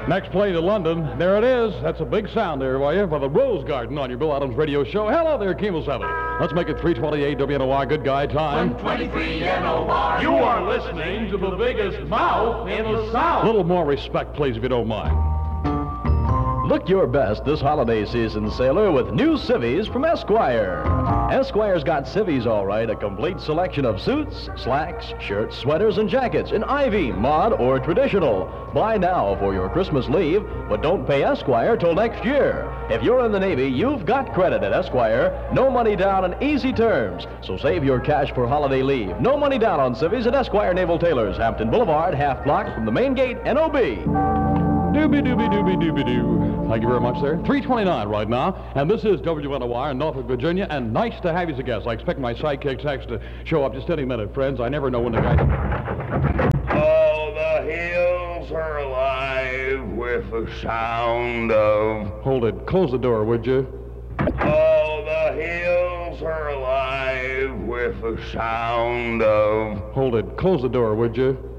Next play to London. There it is. That's a big sound there for you for the Rose Garden on your Bill Adams radio show. Hello there, Kemosabe. Let's make it 328 WNOR. Good guy time. 23 NOR. You are listening to the biggest mouth in the South. A little more respect, please, if you don't mind. Look your best this holiday season, sailor, with new civvies from Esquire. Esquire's got civvies, all right, a complete selection of suits, slacks, shirts, sweaters, and jackets in ivy, mod, or traditional. Buy now for your Christmas leave, but don't pay Esquire till next year. If you're in the Navy, you've got credit at Esquire. No money down and easy terms. So save your cash for holiday leave. No money down on civvies at Esquire Naval Tailors, Hampton Boulevard, half block from the main gate, NOB. Doobie-doobie-doobie-doobie-doo. Thank you very much, sir. 329 right now, and this is WNOR in Norfolk, Virginia, and nice to have you as a guest. I expect my sidekick Tex to show up just any minute, friends. I never know when the guy... Oh, the hills are alive with the sound of... Hold it. Close the door, would you? Oh, the hills are alive with the sound of... Hold it. Close the door, would you?